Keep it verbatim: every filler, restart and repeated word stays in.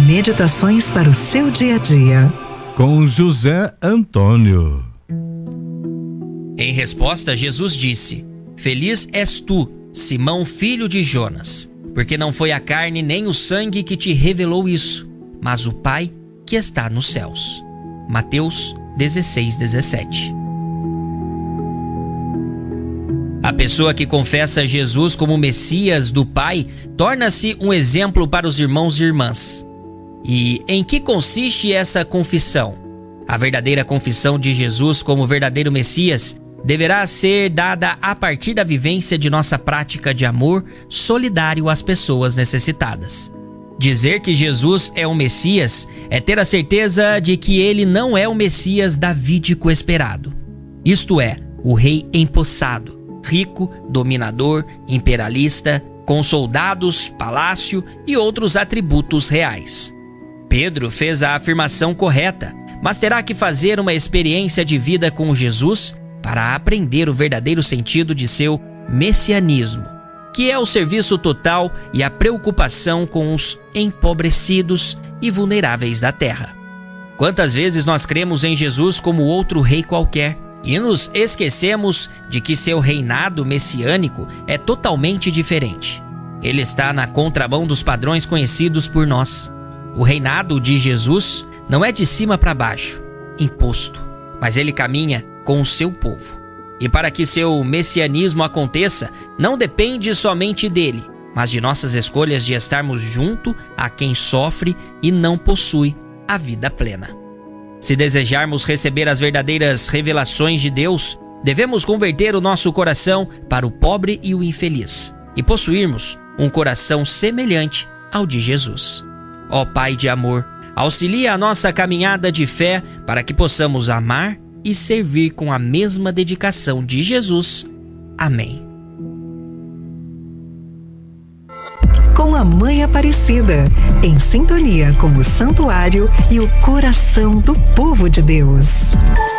Meditações para o seu dia a dia. Com José Antônio. Em resposta, Jesus disse: Feliz és tu, Simão, filho de Jonas, porque não foi a carne nem o sangue que te revelou isso, mas o Pai que está nos céus. Mateus dezesseis, dezessete. A pessoa que confessa Jesus como Messias do Pai torna-se um exemplo para os irmãos e irmãs. E em que consiste essa confissão? A verdadeira confissão de Jesus como verdadeiro Messias deverá ser dada a partir da vivência de nossa prática de amor solidário às pessoas necessitadas. Dizer que Jesus é o Messias é ter a certeza de que ele não é o Messias davídico esperado. Isto é, o rei empossado, rico, dominador, imperialista, com soldados, palácio e outros atributos reais. Pedro fez a afirmação correta, mas terá que fazer uma experiência de vida com Jesus para aprender o verdadeiro sentido de seu messianismo, que é o serviço total e a preocupação com os empobrecidos e vulneráveis da terra. Quantas vezes nós cremos em Jesus como outro rei qualquer e nos esquecemos de que seu reinado messiânico é totalmente diferente. Ele está na contramão dos padrões conhecidos por nós. O reinado de Jesus não é de cima para baixo, imposto, mas ele caminha com o seu povo. E para que seu messianismo aconteça, não depende somente dele, mas de nossas escolhas de estarmos junto a quem sofre e não possui a vida plena. Se desejarmos receber as verdadeiras revelações de Deus, devemos converter o nosso coração para o pobre e o infeliz e possuirmos um coração semelhante ao de Jesus. Ó Pai de amor, auxilia a nossa caminhada de fé para que possamos amar e servir com a mesma dedicação de Jesus. Amém. Com a Mãe Aparecida, em sintonia com o santuário e o coração do povo de Deus.